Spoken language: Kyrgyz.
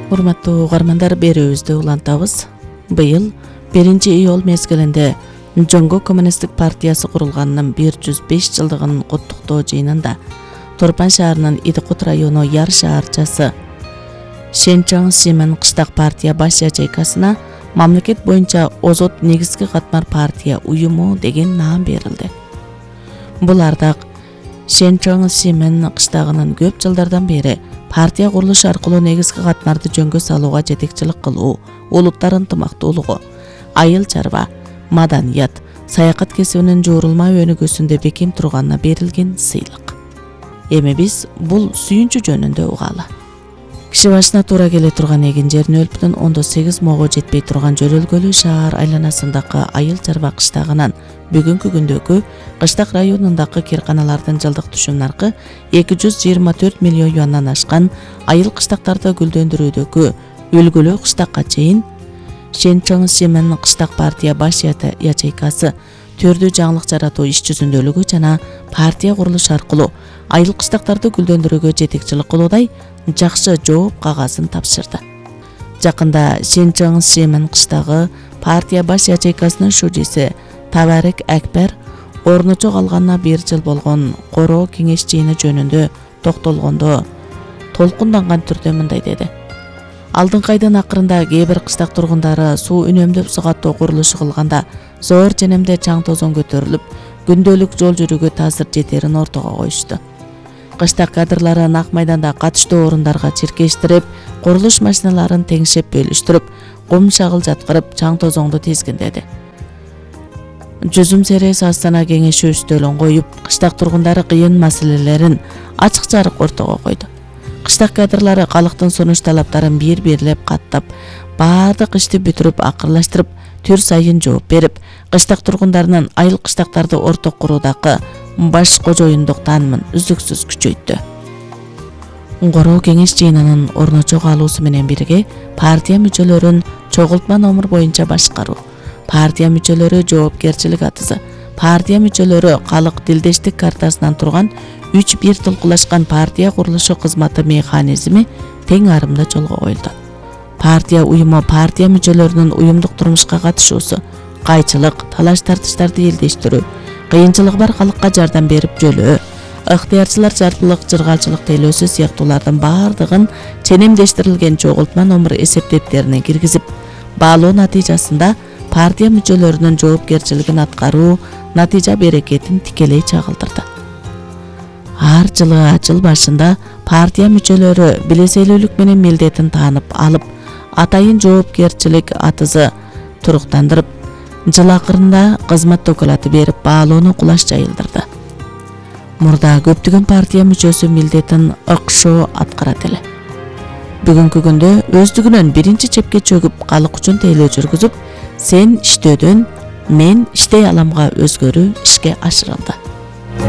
Урматтуу угармандар, берүүбүздү улантабыз. Быйыл 1-iyul мезгилинде Жоңго Коммунисттик партиясы курулганынын 105 жылдыгын куттуктоо жыйынында Торпан шаарынын Идикут району Яр шаарчасы Шенчоң Симен кыштак партия баш ячейкасына мамлекет боюнча озот негизги катмар партия уюму деген наам берилди. Бул ардак Шенчоң Симен кыштагынын көп жылдардан бери партия курулушу аркылуу негизги катмарды жөнгө салууга жетекчилик кылуу, улуттар ынтымактуулугу, айыл чарба, маданият, саякат кесибинин жуурулма өнүгүүсүндө бекем турганына берилген сыйлык. Эми биз бул сүйүнчү жөнүндө угалы. Киши башына туура келе турган эгин жер 0.8 моого жетпей турган Жөрөлгөлүү шаар айланасындагы айыл чарба кыштагынан бүгүнкү күндөгү кыштак районундагы кирканалардын жылдык түшүм наркы 224 миллион юандан ашкан айыл кыштактарды гүлдөндүрүүдөгү үлгүлүү кыштакка чейин Шенчоң Симен кыштак партия баш ячейкасы түрдүү жаңылык жаратуу иш жүзүндөлүгү жана партия курулушу аркылуу айыл кыштактарды гүлдөндүрүүгө жетекчилик кылуудай жакшы жооп кагазын тапшырды. Жакында Шенчоң Симен кыштагы партия баш ячейкасынын шужиси Табарек Акбер орнучу калганына 1 жыл болгон короо кеңеш жыйыны жөнүндө токтолгондо толкунданган түрдө мындай деди. Алдыңкы айдын акырында кээ бир кыштак тургундары суу үнөмдөп сугаттоо курулушу кылганда зоор женемде чаң тозон көтөрүлүп, күндөлүк жол жүрүүгө таасир жетерин ортого коюшту. Кыштак кадрлары нак майданда катыштуу орундарга чиркештирип, курулуш машиналарын теңшеп бөлүштүрүп, кум шагыл жаткырып, чаң тозоңду тизгиндеди. Жүзүм серес Астана кеңеши үстөлүн коюп, кыштак тургундары кыйын маселелерин ачык жарык ортого койду. Кыштак кадрлары калктын сунуш талаптарын бир-бирлеп каттап, баардык ишти бүтүрүп акырлаштырып, түр сайын жооп берип, кыштак тургундарынын айыл кыштактарды орток куруудагы баш кожоюндук таанымын үздүксүз күчөйттү. Короо кеңеш жыйынынын орночо калуусу менен бирге партия мүчөлөрүн чогултма номер боюнча башкаруу, партия мүчөлөрү жоопкерчилик атысы, партия мүчөлөрү калк дилдештик картасынан турган 3 бир толкулашкан партия курулушу кызматы механизми тең арымда жолго коюлду. Партия уюму партия мүчөлөрүнүн уюмдук турмушка катышуусу, кайчылык, талаш-тартыштарды элдештирүү, кыйынчылыгы бар калкка жардам берип жөлөө, ыктыярчылар жарпылык, жыргалчылык тейлөөсү сыяктуулардын баардыгын ченемдештирилген чогултма номер эсептептерине киргизип, баалоо натыйжасында партия мүчөлөрүнүн жоопкерчилигин аткаруу натыйжа берекетин тикелей чагылдырды. Ар жылы жыл башында партия мүчөлөрү билеселүүлүк менен милдетин таанып алып, атайын жоопкерчилик атызы туруктандырып, жыл акырында кызмат докулаты берип, баалоону кулаш жайылдырды. Мурда көптөгөн партия мүчөсү милдетин ыкшоо аткарат эле. Бүгүнкү күндө өздүгүнөн биринчи чепке чөгүп, калк үчүн тейлөө жүргүзүп, сен иштөөдөн мен иштей аламга өзгөрүү ишке ашырылды.